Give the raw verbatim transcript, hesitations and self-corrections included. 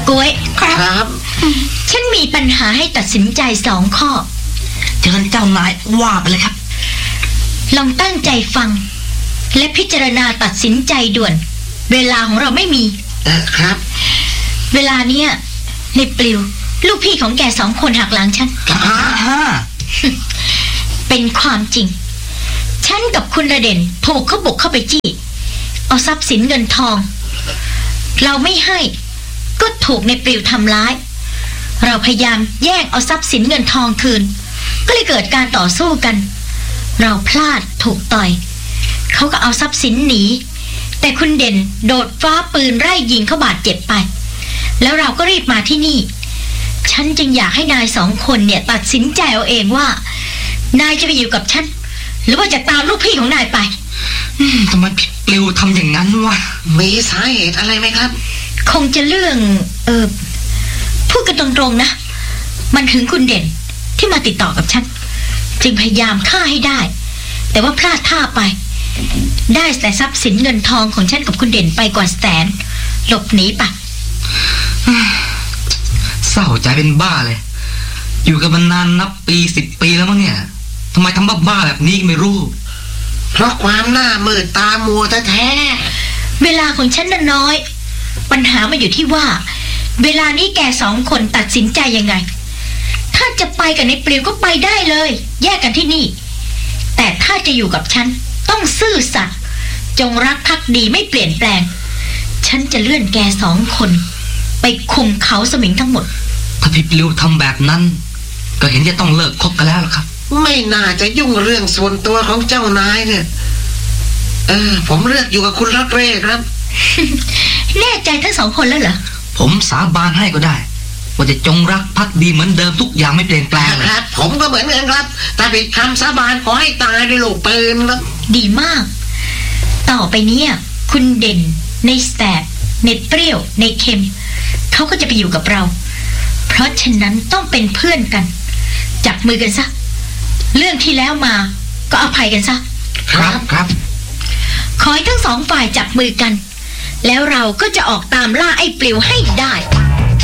ก้วยครับฉันมีปัญหาให้ตัดสินใจสองข้อเชิญเจ้านายว่าไปเลยครับลองตั้งใจฟังและพิจารณาตัดสินใจด่วนเวลาของเราไม่มีเออครับเวลาเนี้ยในปลิวลูกพี่ของแกสองคนหักหลังฉันเป็นความจริงฉันกับคุณระเด่นถูกเขาบุกเข้าไปจี้เอาทรัพย์สินเงินทองเราไม่ให้ก็ถูกในปลิวทำร้ายเราพยายามแย่งเอาทรัพย์สินเงินทองคืนก็เลยเกิดการต่อสู้กันเราพลาดถูกต่อยเขาก็เอาทรัพย์สินหนีแต่คุณเด่นโดดฟ้าปืนไล่ยิงเขาบาดเจ็บไปแล้วเราก็รีบมาที่นี่ฉันจึงอยากให้นายสองคนเนี่ยตัดสินใจเอาเองว่านายจะไปอยู่กับฉันหรือว่าจะตามลูกพี่ของนายไปทำไมพี่ปลิวทำอย่างนั้นวะมีสาเหตุอะไรไหมครับคงจะเรื่องเออพูดกันตรงๆนะมันถึงคุณเด่นที่มาติดต่อกับฉันจึงพยายามฆ่าให้ได้แต่ว่าพลาดท่าไปได้แต่ทรัพย์สินเงินทองของฉันกับคุณเด่นไปกว่าแสนหลบหนีไปเศร้าใจเป็นบ้าเลยอยู่กันมานานนับปีสิบปีแล้วมั้งเนี่ยทำไมทำบ้าๆแบบนี้ไม่รู้เพราะความหน้ามืดตามัวแท้ๆเวลาของฉันน่ะน้อยปัญหามาอยู่ที่ว่าเวลานี้แกสองคนตัดสินใจยังไงถ้าจะไปกับในปลิวก็ไปได้เลยแยกกันที่นี่แต่ถ้าจะอยู่กับฉันต้องซื่อสัตย์จงรักภักดีไม่เปลี่ยนแปลงฉันจะเลื่อนแกสองคนไปคุมเขาสมิงทั้งหมดถ้าพี่ปลิวทำแบบนั้นก็เห็นจะต้องเลิกคบกันแล้วล่ะครับไม่น่าจะยุ่งเรื่องส่วนตัวของเจ้านายเนี่ยเออผมเลือกอยู่กับคุณรักเร่ครับแน่ใจทั้งสองคนแล้วเหรอผมสาบานให้ก็ได้ว่าจะจงรักภักดีเหมือนเดิมทุกอย่างไม่เปลี่ยนแปลงเลยครับผมก็เหมือนกันครับถ้าผิดคำสาบานขอให้ตายด้วยลูกปืนครับดีมากต่อไปนี้คุณเด่นในแสบในเปรี้ยวในเค็มเขาก็จะไปอยู่กับเราเพราะฉะนั้นต้องเป็นเพื่อนกันจับมือกันซะเรื่องที่แล้วมาก็อภัยกันซะครับครับขอให้ทั้งสองฝ่ายจับมือกันแล้วเราก็จะออกตามล่าไอ้ปลิวให้ได้